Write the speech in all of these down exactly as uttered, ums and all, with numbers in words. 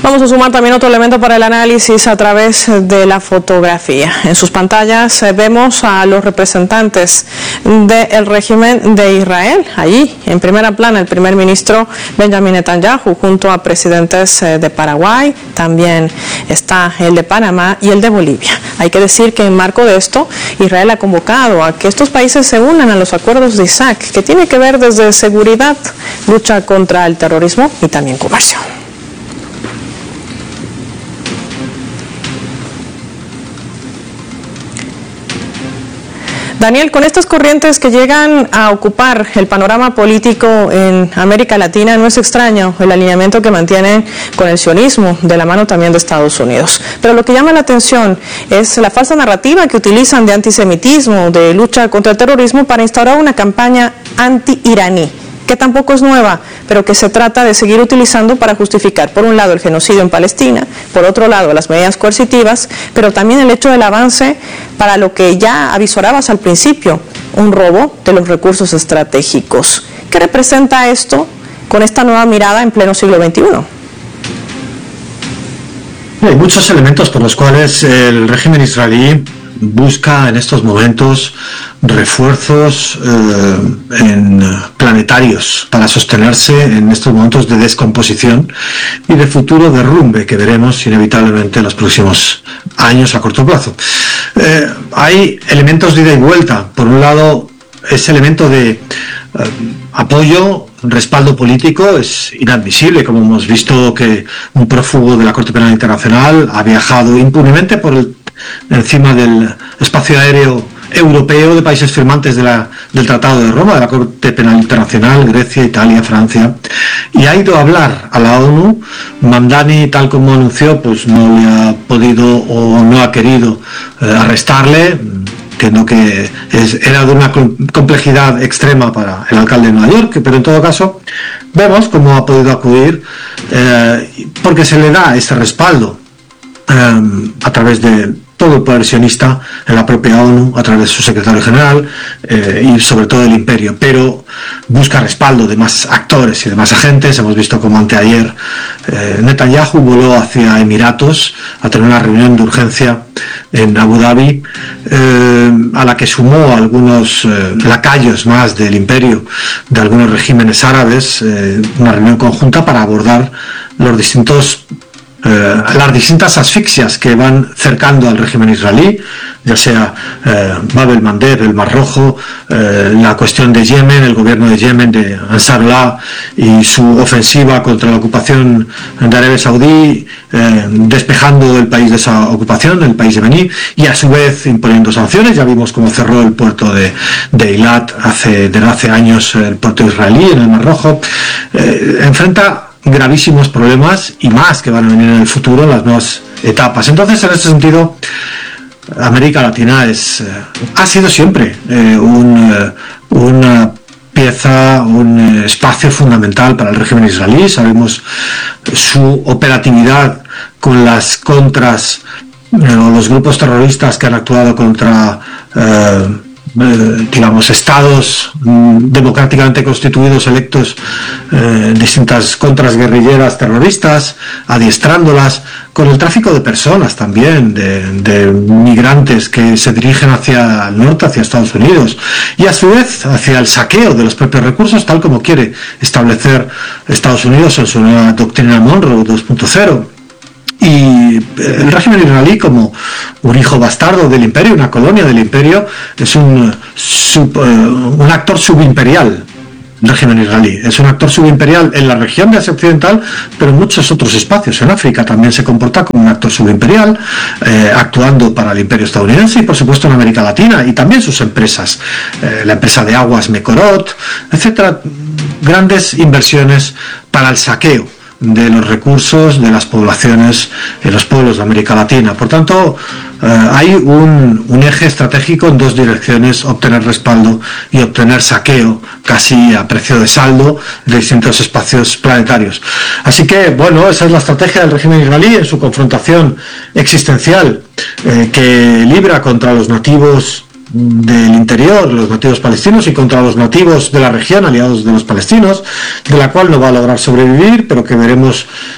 Vamos a sumar también otro elemento para el análisis a través de la fotografía. En sus pantallas vemos a los representantes del régimen de Israel. Allí, en primera plana, el primer ministro Benjamin Netanyahu, junto a presidentes de Paraguay, también está el de Panamá y el de Bolivia. Hay que decir que en marco de esto, Israel ha convocado a que estos países se unan a los acuerdos de Isaac, que tiene que ver desde seguridad, lucha contra el terrorismo y también comercio. Daniel, con estas corrientes que llegan a ocupar el panorama político en América Latina, no es extraño el alineamiento que mantienen con el sionismo, de la mano también de Estados Unidos. Pero lo que llama la atención es la falsa narrativa que utilizan de antisemitismo, de lucha contra el terrorismo, para instaurar una campaña anti-iraní, que tampoco es nueva, pero que se trata de seguir utilizando para justificar, por un lado, el genocidio en Palestina, por otro lado, las medidas coercitivas, pero también el hecho del avance para lo que ya avisorabas al principio, un robo de los recursos estratégicos. ¿Qué representa esto con esta nueva mirada en pleno siglo veintiuno? Hay muchos elementos por los cuales el régimen israelí busca en estos momentos refuerzos eh, en planetarios para sostenerse en estos momentos de descomposición y de futuro derrumbe que veremos inevitablemente en los próximos años a corto plazo. Eh, hay elementos de ida y vuelta. Por un lado, ese elemento de eh, apoyo, respaldo político es inadmisible, como hemos visto que un prófugo de la Corte Penal Internacional ha viajado impunemente por el encima del espacio aéreo europeo de países firmantes de la, del Tratado de Roma, de la Corte Penal Internacional, Grecia, Italia, Francia, y ha ido a hablar a la ONU. Mamdani, tal como anunció, pues no le ha podido o no ha querido eh, arrestarle, que no que es, era de una complejidad extrema para el alcalde de Nueva York, pero en todo caso vemos cómo ha podido acudir, eh, porque se le da ese respaldo eh, a través de todo el poder sionista en la propia ONU, a través de su secretario general eh, y sobre todo el imperio, pero busca respaldo de más actores y de más agentes. Hemos visto como anteayer eh, Netanyahu voló hacia Emiratos a tener una reunión de urgencia en Abu Dhabi, eh, a la que sumó algunos eh, lacayos más del imperio, de algunos regímenes árabes, eh, una reunión conjunta para abordar los distintos Eh, las distintas asfixias que van cercando al régimen israelí, ya sea eh, Bab el-Mandeb, el Mar Rojo, eh, la cuestión de Yemen, el gobierno de Yemen, de Ansarullah, y su ofensiva contra la ocupación de Arabia Saudí, eh, despejando el país de esa ocupación, el país yemení, y a su vez imponiendo sanciones. Ya vimos cómo cerró el puerto de, de Eilat hace, desde hace años, el puerto israelí en el Mar Rojo. Eh, enfrenta gravísimos problemas y más que van a venir en el futuro en las nuevas etapas. Entonces, en ese sentido, América Latina es, eh, ha sido siempre eh, un, eh, una pieza, un eh, espacio fundamental para el régimen israelí. Sabemos su operatividad con las contras eh, o los grupos terroristas que han actuado contra eh, Eh, digamos, estados mm, democráticamente constituidos, electos, eh, distintas contras guerrilleras terroristas, adiestrándolas, con el tráfico de personas también, de, de migrantes que se dirigen hacia el norte, hacia Estados Unidos, y a su vez hacia el saqueo de los propios recursos, tal como quiere establecer Estados Unidos en su nueva doctrina Monroe dos punto cero. Y el régimen israelí, como un hijo bastardo del imperio, una colonia del imperio, es un, sub, un actor subimperial. El régimen israelí es un actor subimperial en la región de Asia Occidental, pero en muchos otros espacios. En África también se comporta como un actor subimperial, eh, actuando para el imperio estadounidense y por supuesto en América Latina, y también sus empresas, eh, la empresa de aguas Mekorot, etcétera, grandes inversiones para el saqueo de los recursos de las poblaciones y los pueblos de América Latina. Por tanto, eh, hay un, un eje estratégico en dos direcciones: obtener respaldo y obtener saqueo casi a precio de saldo de distintos espacios planetarios. Así que, bueno, esa es la estrategia del régimen israelí en su confrontación existencial eh, que libra contra los nativos del interior, los nativos palestinos, y contra los nativos de la región, aliados de los palestinos, de la cual no va a lograr sobrevivir, pero que veremos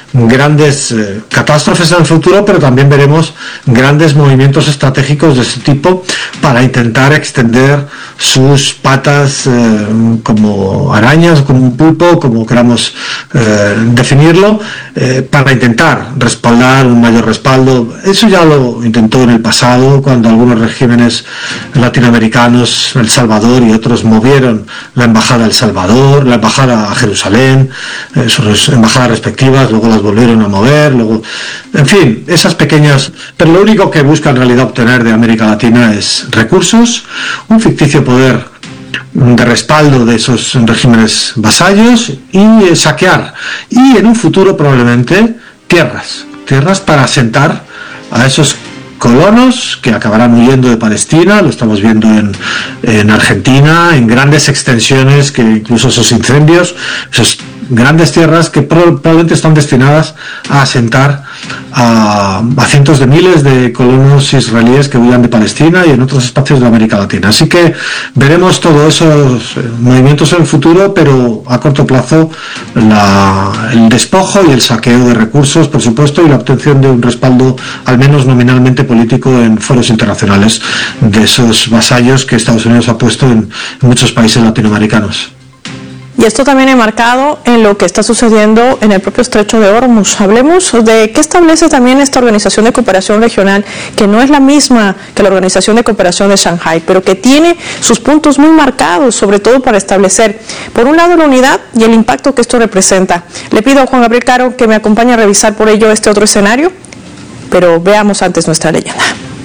grandes eh, catástrofes en el futuro, pero también veremos grandes movimientos estratégicos de este tipo para intentar extender sus patas eh, como arañas, como un pulpo, como queramos eh, definirlo, eh, para intentar respaldar un mayor respaldo. Eso ya lo intentó en el pasado, cuando algunos regímenes latinoamericanos, El Salvador y otros, movieron la embajada a El Salvador, la embajada a Jerusalén, eh, sus embajadas respectivas, luego las volvieron a mover, luego, en fin, esas pequeñas, pero lo único que busca en realidad obtener de América Latina es recursos, un ficticio poder de respaldo de esos regímenes vasallos y eh, saquear, y en un futuro probablemente tierras, tierras para asentar a esos colonos que acabarán huyendo de Palestina. Lo estamos viendo en, en Argentina, en grandes extensiones, que incluso esos incendios, esas grandes tierras que probablemente están destinadas a asentar a, a cientos de miles de colonos israelíes que huyan de Palestina y en otros espacios de América Latina. Así que veremos todos esos movimientos en el futuro, pero a corto plazo la, el despojo y el saqueo de recursos, por supuesto, y la obtención de un respaldo, al menos nominalmente político, en foros internacionales de esos vasallos que Estados Unidos ha puesto en, en muchos países latinoamericanos. Y esto también enmarcado en lo que está sucediendo en el propio estrecho de Hormuz. Hablemos de qué establece también esta Organización de Cooperación Regional, que no es la misma que la Organización de Cooperación de Shanghái, pero que tiene sus puntos muy marcados, sobre todo para establecer, por un lado, la unidad y el impacto que esto representa. Le pido a Juan Gabriel Caro que me acompañe a revisar por ello este otro escenario, pero veamos antes nuestra leyenda.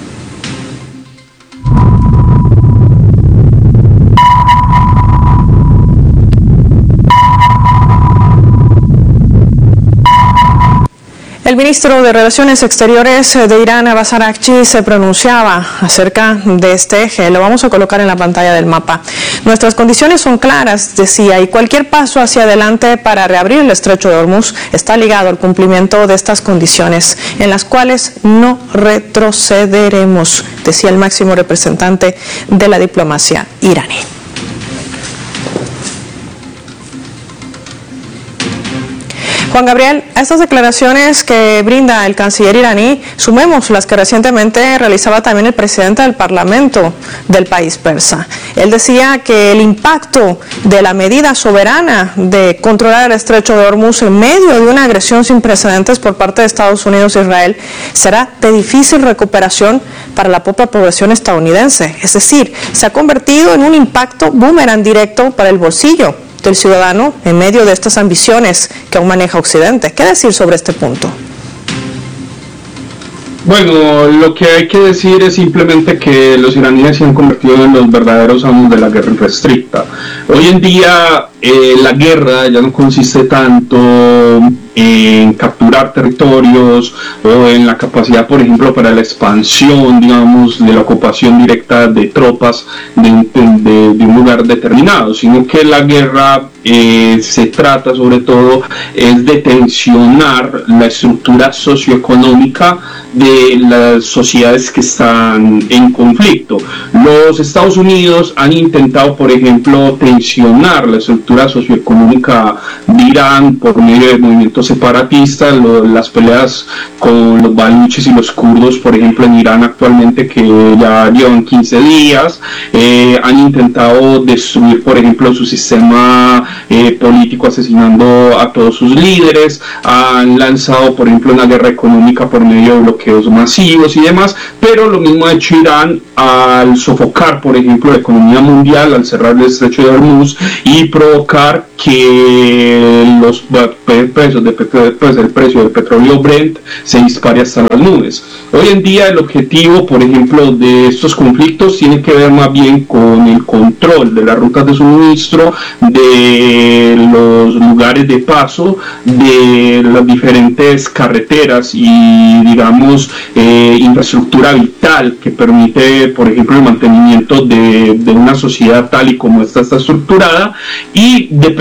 El ministro de Relaciones Exteriores de Irán, Abbas Araghchi, se pronunciaba acerca de este eje. Lo vamos a colocar en la pantalla del mapa. Nuestras condiciones son claras, decía, y cualquier paso hacia adelante para reabrir el estrecho de Hormuz está ligado al cumplimiento de estas condiciones, en las cuales no retrocederemos, decía el máximo representante de la diplomacia iraní. Juan Gabriel, a estas declaraciones que brinda el canciller iraní, sumemos las que recientemente realizaba también el presidente del Parlamento del país persa. Él decía que el impacto de la medida soberana de controlar el estrecho de Hormuz en medio de una agresión sin precedentes por parte de Estados Unidos e Israel será de difícil recuperación para la propia población estadounidense. Es decir, se ha convertido en un impacto boomerang directo para el bolsillo del ciudadano en medio de estas ambiciones que aún maneja Occidente. ¿Qué decir sobre este punto? Bueno, lo que hay que decir es simplemente que los iraníes se han convertido en los verdaderos amos de la guerra irrestricta. Hoy en día eh, la guerra ya no consiste tanto en capturar territorios o en la capacidad, por ejemplo, para la expansión, digamos, de la ocupación directa de tropas de, de, de un lugar determinado, sino que la guerra eh, se trata sobre todo es de tensionar la estructura socioeconómica de las sociedades que están en conflicto. Los Estados Unidos han intentado, por ejemplo, tensionar la estructura socioeconómica de Irán por medio de movimientos separatistas, lo, las peleas con los baluchis y los kurdos, por ejemplo, en Irán actualmente, que ya llevan quince días, eh, han intentado destruir, por ejemplo, su sistema eh, político, asesinando a todos sus líderes, han lanzado, por ejemplo, una guerra económica por medio de bloqueos masivos y demás, pero lo mismo ha hecho Irán al sofocar, por ejemplo, la economía mundial, al cerrar el estrecho de Hormuz y provocar que los precios de pues el precio del petróleo Brent se dispare hasta las nubes. Hoy en día el objetivo, por ejemplo, de estos conflictos tiene que ver más bien con el control de las rutas de suministro, de los lugares de paso, de las diferentes carreteras y, digamos, eh, infraestructura vital que permite, por ejemplo, el mantenimiento de, de una sociedad tal y como esta está estructurada, y dependiendo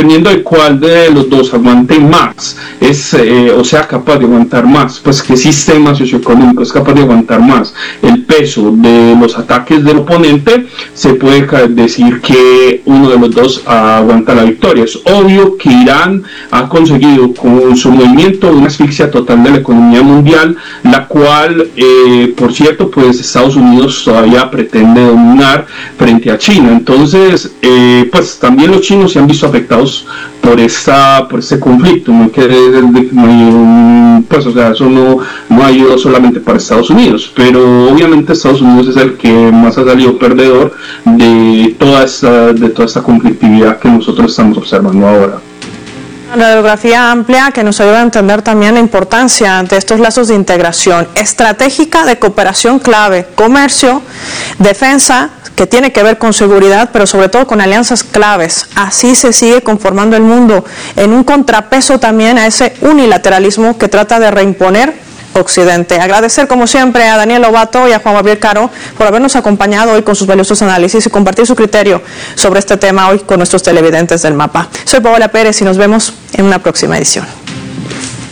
dependiendo de cuál de los dos aguante más, es, eh, o sea capaz de aguantar más, pues qué sistema socioeconómico es capaz de aguantar más el peso de los ataques del oponente, se puede decir que uno de los dos aguanta la victoria. Es obvio que Irán ha conseguido con su movimiento una asfixia total de la economía mundial, la cual, eh, por cierto, pues Estados Unidos todavía pretende dominar frente a China. Entonces, eh, pues también los chinos se han visto afectados por esta por este conflicto. No hay que, no hay, pues, o sea, eso no, no ha ido solamente para Estados Unidos, pero obviamente Estados Unidos es el que más ha salido perdedor de toda esta, de toda esta conflictividad que nosotros estamos observando ahora. Una radiografía amplia que nos ayuda a entender también la importancia de estos lazos de integración estratégica, de cooperación clave, comercio, defensa, que tiene que ver con seguridad, pero sobre todo con alianzas claves. Así se sigue conformando el mundo, en un contrapeso también a ese unilateralismo que trata de reimponer Occidente. Agradecer como siempre a Daniel Lobato y a Juan Gabriel Caro por habernos acompañado hoy con sus valiosos análisis y compartir su criterio sobre este tema hoy con nuestros televidentes del Mapa. Soy Paola Pérez y nos vemos en una próxima edición.